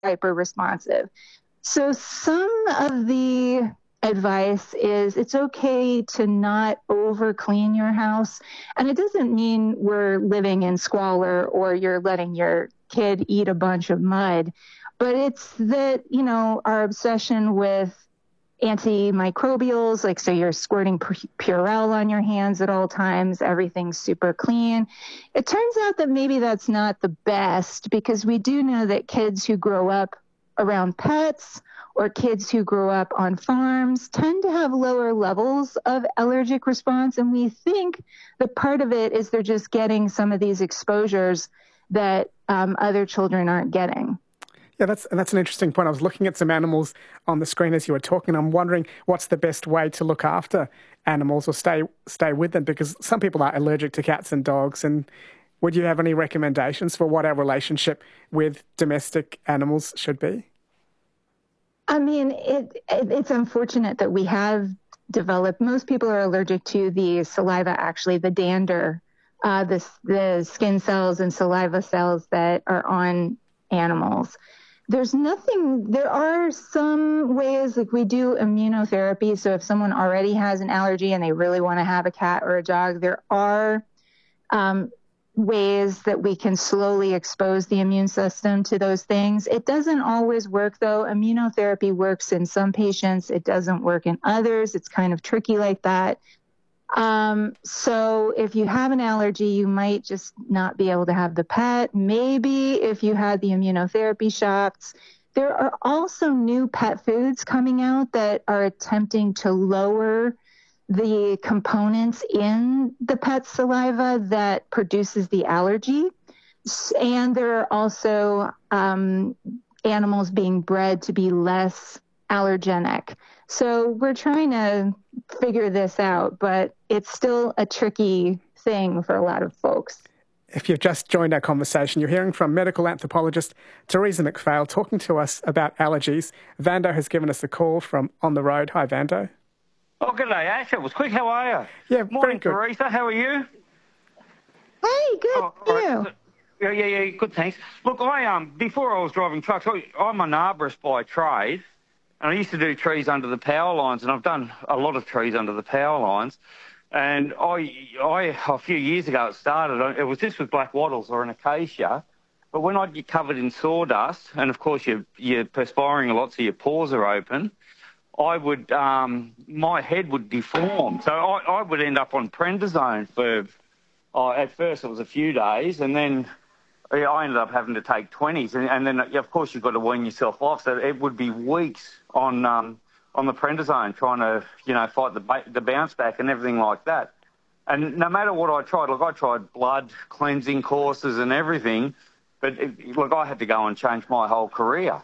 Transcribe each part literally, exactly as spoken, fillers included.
hyper responsive. So some of the advice is it's okay to not over clean your house. And it doesn't mean we're living in squalor or you're letting your kid eat a bunch of mud, but it's that, you know, our obsession with antimicrobials, like so you're squirting Purell on your hands at all times, everything's super clean. It turns out that maybe that's not the best, because we do know that kids who grow up around pets or kids who grow up on farms tend to have lower levels of allergic response. And we think that part of it is they're just getting some of these exposures that um, other children aren't getting. Yeah, that's that's an interesting point. I was looking at some animals on the screen as you were talking. I'm wondering what's the best way to look after animals or stay stay with them, because some people are allergic to cats and dogs. And would you have any recommendations for what our relationship with domestic animals should be? I mean, it, it it's unfortunate that we have developed, most people are allergic to the saliva, actually, the dander, uh, the, the skin cells and saliva cells that are on animals. There's nothing, there are some ways, like we do immunotherapy. So if someone already has an allergy and they really want to have a cat or a dog, there are um, ways that we can slowly expose the immune system to those things. It doesn't always work, though. Immunotherapy works in some patients. It doesn't work in others. It's kind of tricky like that. Um, so if you have an allergy, you might just not be able to have the pet. Maybe if you had the immunotherapy shots. There are also new pet foods coming out that are attempting to lower the components in the pet saliva that produces the allergy. And there are also um, animals being bred to be less allergenic. So we're trying to figure this out, but it's still a tricky thing for a lot of folks. If you've just joined our conversation, you're hearing from medical anthropologist Teresa McPhail talking to us about allergies. Vando has given us a call from on the road. Hi, Vando. Oh, good day, Ash. It was quick. How are you? Yeah, morning, very good. Teresa. How are you? Hey, good. Oh, you? Right. Yeah, yeah, yeah. Good, thanks. Look, I um before I was driving trucks, I, I'm an arborist by trade, and I used to do trees under the power lines, and I've done a lot of trees under the power lines. And I, I a few years ago it started. It was just with black wattles or an acacia. But when I'd get covered in sawdust, and of course you're, you're perspiring a lot, so your pores are open, I would, um, my head would deform. So I, I would end up on prednisone for, uh, at first it was a few days, and then I ended up having to take twenties. And, and then, of course, you've got to wean yourself off. So it would be weeks on um, on the prednisone trying to, you know, fight the, the bounce back and everything like that. And no matter what I tried, look, I tried blood cleansing courses and everything, but, it, look, I had to go and change my whole career.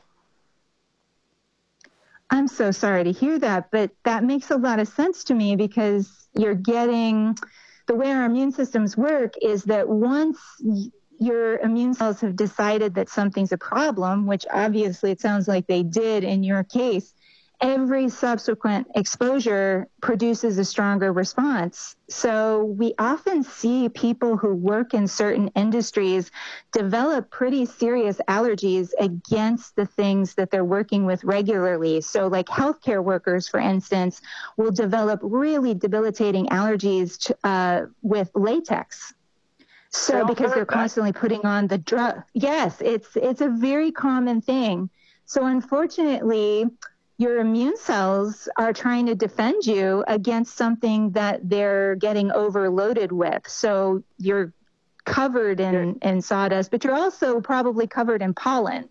I'm so sorry to hear that, but that makes a lot of sense to me, because you're getting, the way our immune systems work is that once your immune cells have decided that something's a problem, which obviously it sounds like they did in your case, every subsequent exposure produces a stronger response. So we often see people who work in certain industries develop pretty serious allergies against the things that they're working with regularly. So like healthcare workers, for instance, will develop really debilitating allergies uh, with latex. So because they're constantly putting on the drug. Yes, it's it's a very common thing. So unfortunately, your immune cells are trying to defend you against something that they're getting overloaded with. So you're covered in, in sawdust, but you're also probably covered in pollen.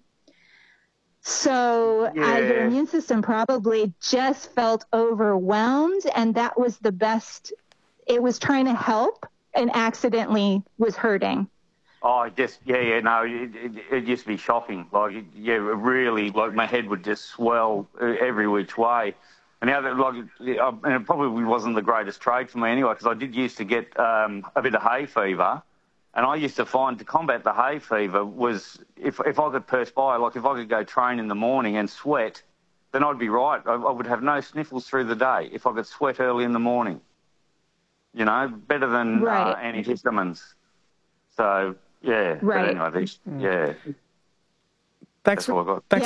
So Yeah. uh, your immune system probably just felt overwhelmed, and that was the best. It was trying to help and accidentally was hurting. Oh, just, yeah, yeah, no, it, it, it used to be shocking. Like, it, yeah, it really, like, my head would just swell every which way. And now that, like, and it probably wasn't the greatest trade for me anyway, because I did used to get um, a bit of hay fever. And I used to find to combat the hay fever was if, if I could perspire, like if I could go train in the morning and sweat, then I'd be right. I, I would have no sniffles through the day if I could sweat early in the morning. You know, better than right. uh, antihistamines. So, yeah. Right. But anyway, yeah. Thanks That's all for, I got. thanks